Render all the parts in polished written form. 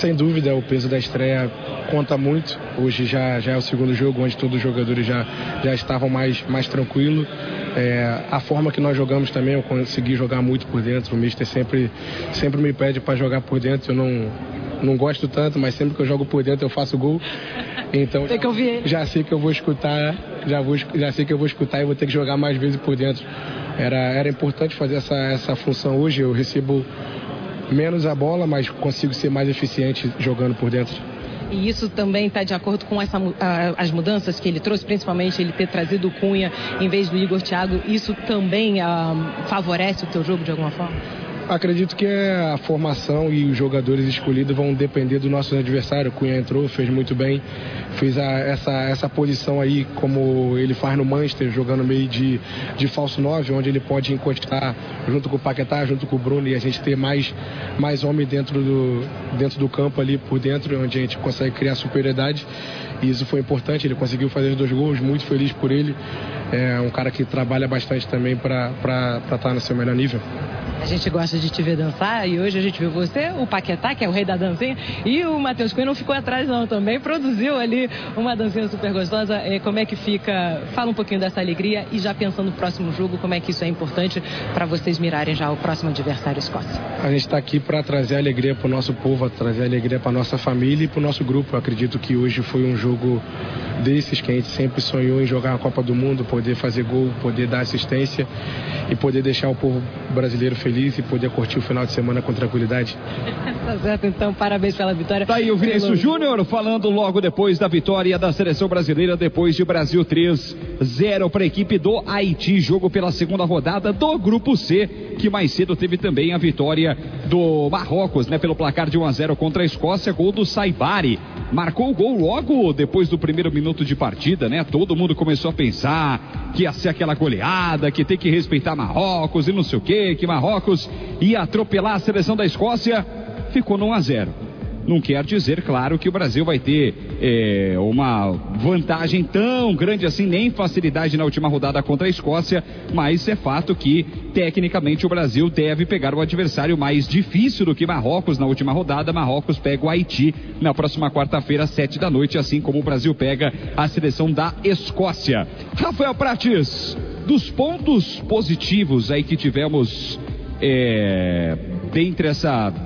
Sem dúvida, o peso da estreia conta muito. Hoje já é o segundo jogo, onde todos os jogadores já estavam mais tranquilos. A forma que nós jogamos também, eu consegui jogar muito por dentro. O mister sempre me pede para jogar por dentro. Eu não gosto tanto, mas sempre que eu jogo por dentro eu faço gol. Então já sei que eu vou escutar, já sei que eu vou escutar e vou ter que jogar mais vezes por dentro. Era importante fazer essa função hoje. Eu recebo menos a bola, mas consigo ser mais eficiente jogando por dentro. E isso também está de acordo com as mudanças que ele trouxe, principalmente ele ter trazido o Cunha em vez do Igor Thiago. Isso também favorece o teu jogo de alguma forma? Acredito que a formação e os jogadores escolhidos vão depender do nosso adversário. O Cunha entrou, fez muito bem, fez essa posição aí como ele faz no Manchester, jogando meio de falso 9, onde ele pode encostar junto com o Paquetá, junto com o Bruno, e a gente ter mais homem dentro do campo ali por dentro, onde a gente consegue criar superioridade. E isso foi importante, ele conseguiu fazer os 2 gols, muito feliz por ele. É um cara que trabalha bastante também para estar no seu melhor nível. A gente gosta de te ver dançar e hoje a gente viu você, o Paquetá, que é o rei da dancinha, e o Matheus Cunha não ficou atrás não também, produziu ali uma dancinha super gostosa. Como é que fica? Fala um pouquinho dessa alegria e já pensando no próximo jogo, como é que isso é importante para vocês mirarem já o próximo adversário, Escócia? A gente está aqui para trazer alegria para o nosso povo, trazer alegria para a nossa família e para o nosso grupo. Eu acredito que hoje foi um jogo desses que a gente sempre sonhou em jogar a Copa do Mundo, poder fazer gol, poder dar assistência e poder deixar o povo brasileiro feliz e poder curtir o final de semana com tranquilidade. Tá certo, então, parabéns pela vitória. Tá aí o Vinícius Júnior falando logo depois da vitória da seleção brasileira, depois de Brasil 3-0 para a equipe do Haiti, jogo pela segunda rodada do Grupo C, que mais cedo teve também a vitória do Marrocos, né, pelo placar de 1-0 contra a Escócia, gol do Saibari. Marcou o gol logo depois do primeiro minuto de partida, né? Todo mundo começou a pensar que ia ser aquela goleada, que tem que respeitar Marrocos e não sei o que Marrocos ia atropelar a seleção da Escócia. Ficou no 1-0. Não quer dizer, claro, que o Brasil vai ter uma vantagem tão grande assim, nem facilidade na última rodada contra a Escócia, mas é fato que, tecnicamente, o Brasil deve pegar o adversário mais difícil do que Marrocos na última rodada. Marrocos pega o Haiti na próxima quarta-feira, às 7 da noite, assim como o Brasil pega a seleção da Escócia. Rafael Prates, dos pontos positivos aí que tivemos dentre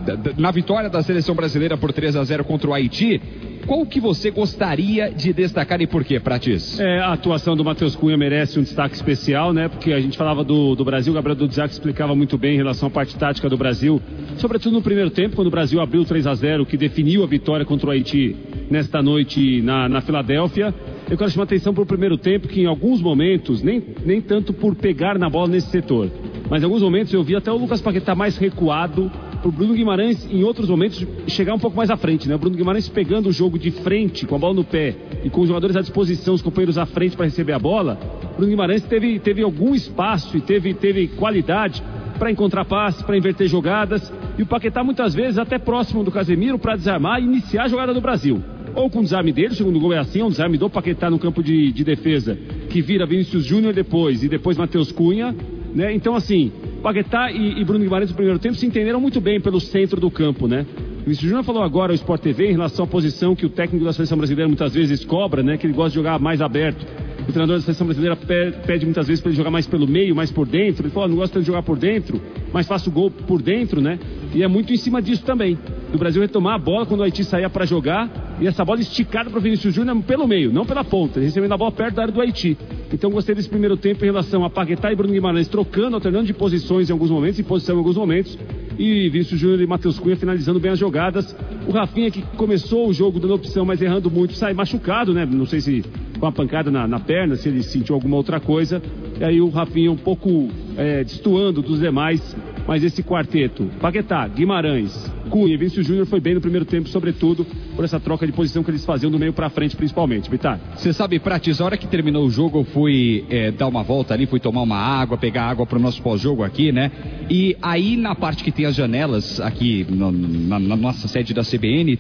na vitória da seleção brasileira por 3-0 contra o Haiti, qual que você gostaria de destacar e por quê, Prates? A atuação do Matheus Cunha merece um destaque especial, né? Porque a gente falava do Brasil, o Gabriel Dudziak explicava muito bem em relação à parte tática do Brasil, sobretudo no primeiro tempo, quando o Brasil abriu 3-0, que definiu a vitória contra o Haiti nesta noite na Filadélfia. Eu quero chamar a atenção para o primeiro tempo, que em alguns momentos, nem tanto por pegar na bola nesse setor, mas em alguns momentos eu vi até o Lucas Paquetá mais recuado, para o Bruno Guimarães, em outros momentos, chegar um pouco mais à frente, né? O Bruno Guimarães pegando o jogo de frente, com a bola no pé, e com os jogadores à disposição, os companheiros à frente para receber a bola. O Bruno Guimarães teve algum espaço e teve qualidade para encontrar passes, para inverter jogadas, e o Paquetá muitas vezes até próximo do Casemiro para desarmar e iniciar a jogada do Brasil. Ou com o desarme dele, o segundo gol é assim, um desarme do Paquetá no campo de defesa, que vira Vinícius Júnior depois, e depois Matheus Cunha, né? Então, assim, Paquetá e Bruno Guimarães no primeiro tempo se entenderam muito bem pelo centro do campo, né? O Vinícius Júnior falou agora ao Sport TV em relação à posição que o técnico da seleção brasileira muitas vezes cobra, né? Que ele gosta de jogar mais aberto. O treinador da seleção brasileira pede muitas vezes para ele jogar mais pelo meio, mais por dentro. Ele falou, não gosto de jogar por dentro, mas faço gol por dentro, né? E é muito em cima disso também, do Brasil retomar a bola quando o Haiti saía para jogar, e essa bola esticada para o Vinícius Júnior pelo meio, não pela ponta, recebendo a bola perto da área do Haiti. Então gostei desse primeiro tempo em relação a Paquetá e Bruno Guimarães trocando, alternando de posições em alguns momentos, em posição em alguns momentos, e Vinícius Júnior e Matheus Cunha finalizando bem as jogadas. O Rafinha, que começou o jogo dando opção, mas errando muito, sai machucado, né? Não sei se com a pancada na perna, se ele sentiu alguma outra coisa. E aí o Rafinha um pouco destoando dos demais. Mas esse quarteto, Paquetá, Guimarães, Cunha e Vinícius Júnior, foi bem no primeiro tempo, sobretudo por essa troca de posição que eles faziam do meio pra frente, principalmente. Bitar. Você sabe, Prates, a hora que terminou o jogo, eu fui dar uma volta ali, fui tomar uma água, pegar água pro nosso pós-jogo aqui, né? E aí na parte que tem as janelas aqui na nossa sede da CBN,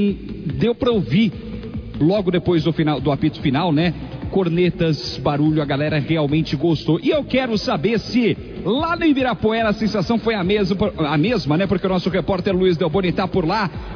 deu pra ouvir logo depois do apito final, né? Cornetas, barulho, a galera realmente gostou. E eu quero saber se lá no Ibirapuera a sensação foi a mesma, né? Porque o nosso repórter Luiz Delboni tá por lá.